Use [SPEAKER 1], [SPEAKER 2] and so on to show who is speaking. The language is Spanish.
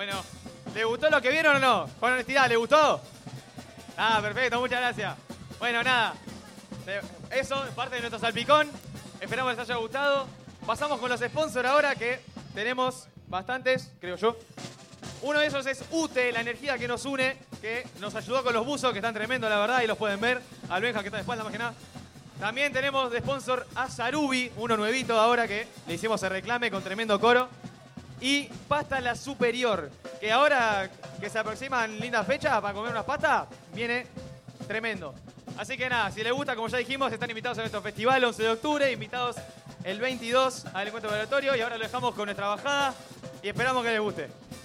[SPEAKER 1] Bueno, ¿le gustó lo que vieron o no? Con honestidad, ¿le gustó? Ah, perfecto, muchas gracias. Bueno, nada. Eso es parte de nuestro salpicón. Esperamos les haya gustado. Pasamos con los sponsors ahora, que tenemos bastantes, creo yo. Uno de ellos es UTE, la energía que nos une, que nos ayudó con los buzos, que están tremendos, la verdad, y los pueden ver. Al Benja, que está de espalda, más que nada. También tenemos de sponsor a Sarubi, uno nuevito ahora que le hicimos el reclame con tremendo coro. Y Pasta La Superior, que ahora que se aproximan lindas fechas para comer unas pastas, viene tremendo. Así que nada, si les gusta, como ya dijimos, están invitados a nuestro festival 11 de octubre, invitados el 22 al encuentro obligatorio, y ahora lo dejamos con nuestra bajada y esperamos que les guste.